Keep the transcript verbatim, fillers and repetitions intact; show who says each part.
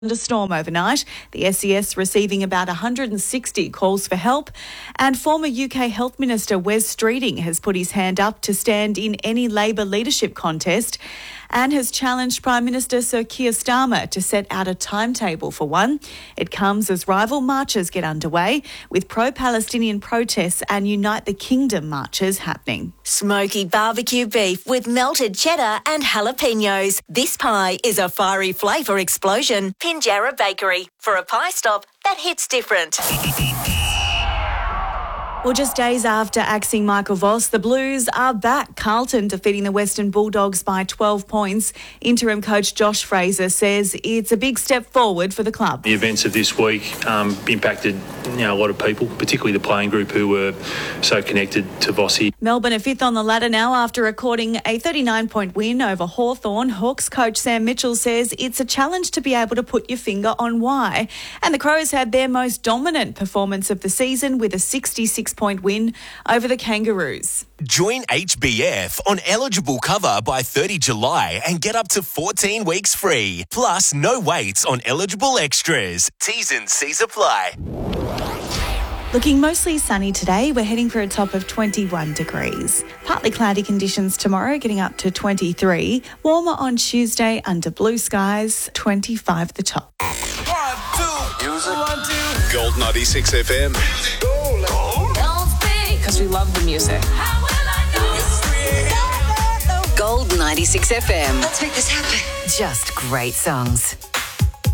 Speaker 1: Thunderstorm overnight, the S E S receiving about one hundred sixty calls for help, and former U K Health Minister Wes Streeting has put his hand up to stand in any Labor leadership contest and has challenged Prime Minister Sir Keir Starmer to set out a timetable for one. It comes as rival marches get underway, with pro-Palestinian protests and Unite the Kingdom marches happening.
Speaker 2: Smoky barbecue beef with melted cheddar and jalapenos. This pie is a fiery flavour explosion. Pinjarra Bakery, for a pie stop that hits different.
Speaker 1: Well, just days after axing Michael Voss, the Blues are back. Carlton defeating the Western Bulldogs by twelve points. Interim coach Josh Fraser says it's a big step forward for the club.
Speaker 3: The events of this week um, impacted you know, a lot of people, particularly the playing group who were so connected to Vossi.
Speaker 1: Melbourne are fifth on the ladder now after recording a thirty-nine point win over Hawthorn. Hawks coach Sam Mitchell says it's a challenge to be able to put your finger on why. And the Crows had their most dominant performance of the season with a sixty-six point win over the Kangaroos.
Speaker 4: Join H B F on eligible cover by thirtieth of July and get up to fourteen weeks free. Plus, no waits on eligible extras. T's and C's apply.
Speaker 1: Looking mostly sunny today. We're heading for a top of twenty-one degrees. Partly cloudy conditions tomorrow, getting up to twenty-three. Warmer on Tuesday under blue skies, twenty-five the top.
Speaker 5: One, two, music. One, two. Gold ninety-six F M.
Speaker 6: Because we love the music.
Speaker 2: Gold ninety-six F M.
Speaker 6: Let's make this happen.
Speaker 2: Just great songs.